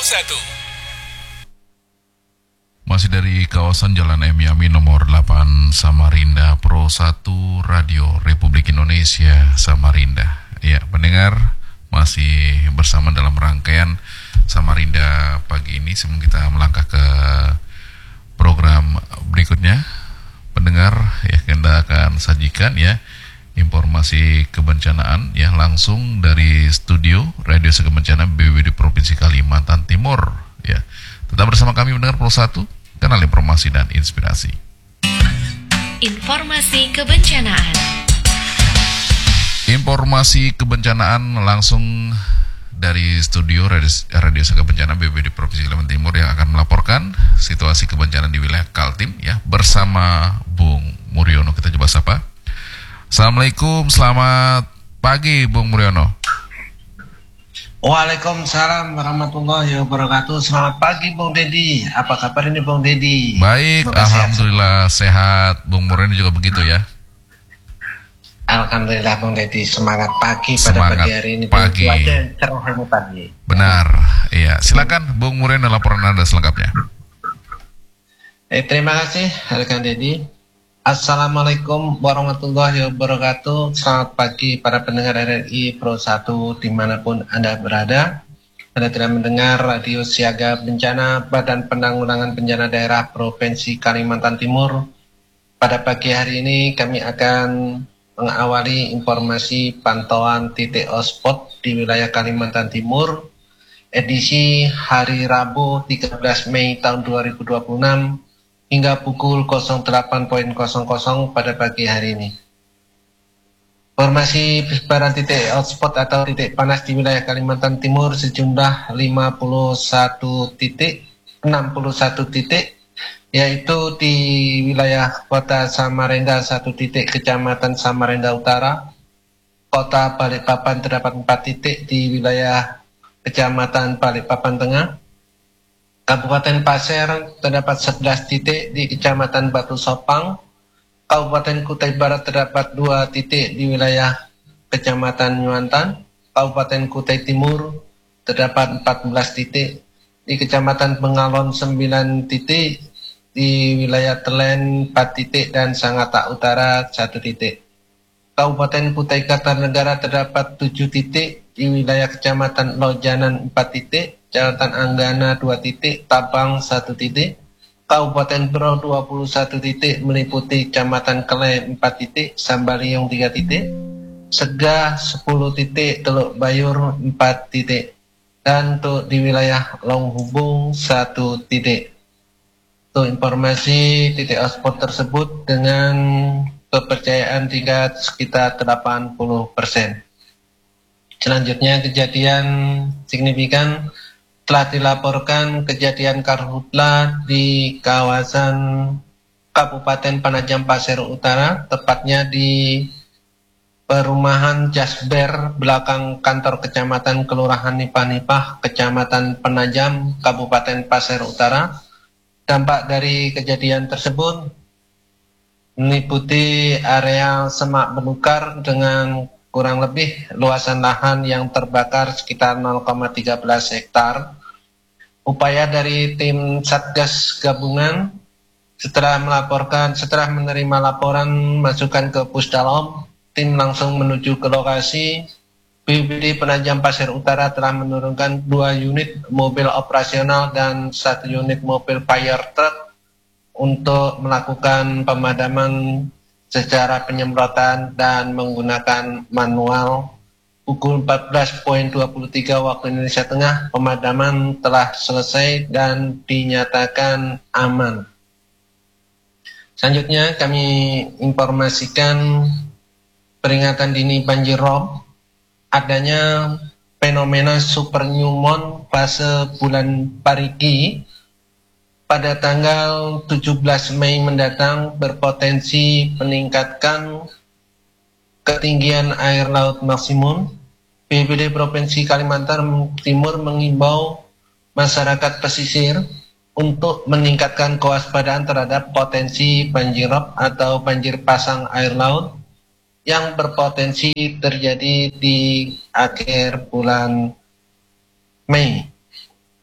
Masih dari kawasan Jalan M Yamin nomor 8 Samarinda, Pro 1 Radio Republik Indonesia Samarinda. Ya, pendengar masih bersama dalam rangkaian Samarinda pagi ini sebelum kita melangkah ke program berikutnya. Pendengar, ya kita akan sajikan ya informasi kebencanaan ya langsung dari studio Radio Sekebencanaan BPBD Provinsi Kalimantan Timur ya. Tetap bersama kami mendengar Pro 1, kanal informasi dan inspirasi. Informasi kebencanaan. Informasi kebencanaan langsung dari studio Radio Sekebencanaan BPBD Provinsi Kalimantan Timur yang akan melaporkan situasi kebencanaan di wilayah Kaltim ya bersama Bung Muriono. Kita coba sapa. Assalamualaikum, selamat pagi Bung Muriono. Waalaikumsalam warahmatullahi wabarakatuh. Selamat pagi Bung Dedi. Apa kabar ini Bung Dedi? Baik, alhamdulillah sehat. Bung Muriono juga begitu ya? Alhamdulillah Bung Dedi, semangat pagi Semangat pada pagi hari ini. Pagi. Cuaca cerah ini pagi. Benar, iya. Silakan Bung Muriono laporan Anda selengkapnya. Terima kasih rekan Dedi. Assalamualaikum warahmatullahi wabarakatuh. Selamat pagi para pendengar RRI Pro 1 dimanapun Anda berada. Anda telah mendengar Radio Siaga Bencana Badan Penanggulangan Bencana Daerah Provinsi Kalimantan Timur. Pada pagi hari ini kami akan mengawali informasi pantauan titik hotspot di wilayah Kalimantan Timur edisi hari Rabu 13 Mei tahun 2026 hingga pukul 08.00 pada pagi hari ini. Informasi penyebaran titik hotspot atau titik panas di wilayah Kalimantan Timur sejumlah 61 titik, yaitu di wilayah Kota Samarinda 1 titik, Kecamatan Samarinda Utara, Kota Balikpapan terdapat 4 titik di wilayah Kecamatan Balikpapan Tengah, Kabupaten Pasir terdapat 11 titik di Kecamatan Batu Sopang, Kabupaten Kutai Barat terdapat 2 titik di wilayah Kecamatan Nyuantan, Kabupaten Kutai Timur terdapat 14 titik, di Kecamatan Bengalon 9 titik, di wilayah Telen 4 titik dan Sangatta Utara 1 titik. Kabupaten Kutai Kartanegara terdapat 7 titik, di wilayah Kecamatan Lojanan 4 titik, Kecamatan Anggana 2 titik, Tabang 1 titik, Kabupaten Bro 21 titik meliputi Kecamatan Kele 4 titik, Sambaliung 3 titik, Segah 10 titik, Teluk Bayur 4 titik, dan untuk di wilayah Longhubung 1 titik. Untuk informasi titik hotspot tersebut dengan kepercayaan tingkat sekitar 80%. Selanjutnya kejadian signifikan telah dilaporkan kejadian karhutlah di kawasan Kabupaten Penajam Pasir Utara, tepatnya di perumahan Jasber belakang kantor Kecamatan Kelurahan Nipah-Nipah, Kecamatan Penajam, Kabupaten Pasir Utara. Dampak dari kejadian tersebut meliputi area semak belukar dengan kurang lebih luasan lahan yang terbakar sekitar 0,13 hektar. Upaya dari tim Satgas Gabungan setelah menerima laporan masukan ke Pusdalom, tim langsung menuju ke lokasi. BPBD Penajam Pasir Utara telah menurunkan 2 unit mobil operasional dan 1 unit mobil fire truck untuk melakukan pemadaman secara penyemprotan dan menggunakan manual. Pukul 14.23 waktu Indonesia Tengah, pemadaman telah selesai dan dinyatakan aman. Selanjutnya kami informasikan peringatan dini banjir rob. Adanya fenomena super new moon fase bulan Parigi pada tanggal 17 Mei mendatang berpotensi meningkatkan ketinggian air laut maksimum. BPBD Provinsi Kalimantan Timur mengimbau masyarakat pesisir untuk meningkatkan kewaspadaan terhadap potensi banjir rob atau banjir pasang air laut yang berpotensi terjadi di akhir bulan Mei.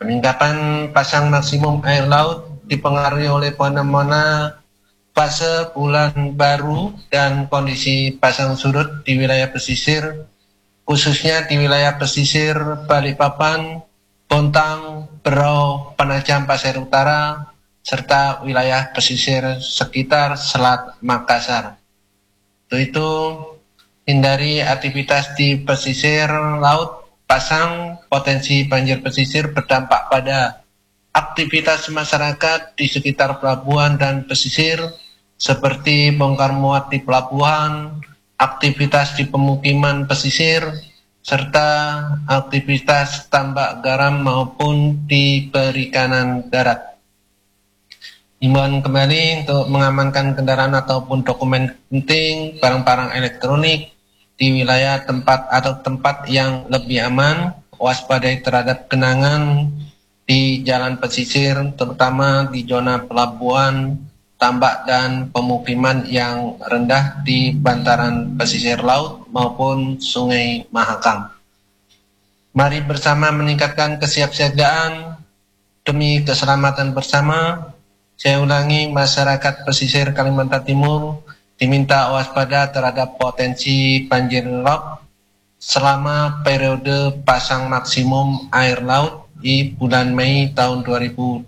Peningkatan pasang maksimum air laut dipengaruhi oleh fenomena fase bulan baru dan kondisi pasang surut di wilayah pesisir, khususnya di wilayah pesisir Balikpapan, Bontang, Berau, Penajam Pasir Utara, serta wilayah pesisir sekitar Selat Makassar. Untuk itu, hindari aktivitas di pesisir laut pasang. Potensi banjir pesisir berdampak pada aktivitas masyarakat di sekitar pelabuhan dan pesisir, seperti bongkar muat di pelabuhan, aktivitas di pemukiman pesisir, serta aktivitas tambak garam maupun di perikanan darat. Himbauan kembali untuk mengamankan kendaraan ataupun dokumen penting, barang-barang elektronik di wilayah tempat atau tempat yang lebih aman, waspadai terhadap genangan di jalan pesisir, terutama di zona pelabuhan, tambak dan pemukiman yang rendah di bantaran pesisir laut maupun Sungai Mahakam. Mari bersama meningkatkan kesiapsiagaan demi keselamatan bersama. Saya ulangi, masyarakat pesisir Kalimantan Timur diminta waspada terhadap potensi banjir rob selama periode pasang maksimum air laut di bulan Mei tahun 2026.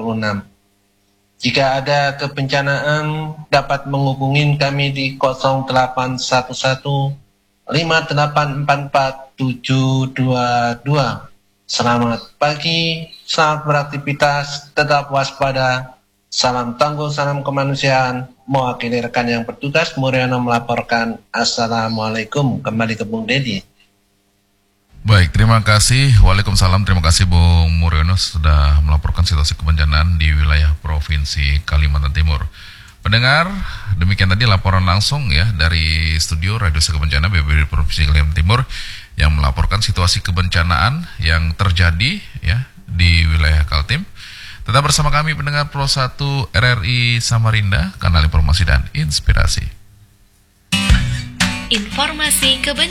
Jika ada kebencanaan, dapat menghubungi kami di 0811 5844 722. Selamat pagi, selamat beraktivitas, tetap waspada. Salam tangguh, salam kemanusiaan. Mewakili rekan yang bertugas, Muriono melaporkan. Assalamualaikum. Kembali ke Bung Dedi. Baik, terima kasih. Waalaikumsalam. Terima kasih Bung Muriono sudah melaporkan situasi kebencanaan di wilayah Provinsi Kalimantan Timur. Pendengar, demikian tadi laporan langsung ya dari studio Radio Siaga Bencana BPBD Provinsi Kalimantan Timur yang melaporkan situasi kebencanaan yang terjadi ya di wilayah Kaltim. Tetap bersama kami pendengar Pro 1 RRI Samarinda, kanal informasi dan inspirasi. Informasi